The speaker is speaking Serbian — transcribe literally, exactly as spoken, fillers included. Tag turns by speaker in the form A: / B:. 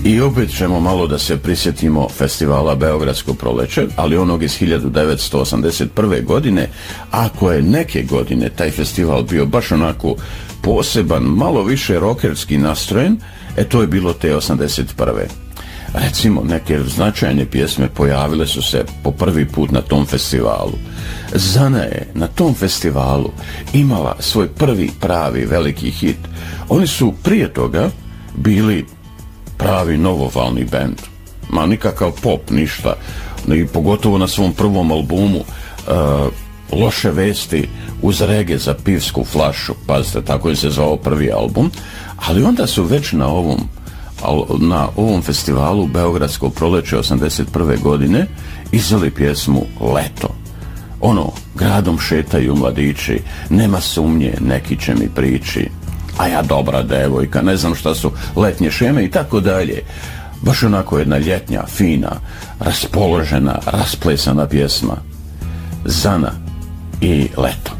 A: I opet ćemo malo da se prisjetimo festivala Beogradsko proleće, ali onog iz hiljadu devetsto osamdeset prve. godine. Ako je neke godine taj festival bio baš onako poseban, malo više rokerski nastrojen, e to je bilo te osamdeset prve. Recimo, neke značajne pjesme pojavile su se po prvi put na tom festivalu. Zana je na tom festivalu imala svoj prvi pravi veliki hit. Oni su prije toga bili pravi novovalni bend, ma nikakav pop, ništa, i pogotovo na svom prvom albumu uh, Loše vesti uz rege za pivsku flašu, pazite, tako je se zvao prvi album, ali onda su već na ovom na ovom festivalu Beogradsko proleće osamdeset prve. godine izdali pjesmu Leto. Ono, gradom šetaju mladići, nema sumnje, neki će mi prići, a ja dobra devojka, ne znam šta su letnje šeme i tako dalje. Baš onako jedna ljetnja, fina, raspoložena, rasplesana pjesma. Zana i Leto.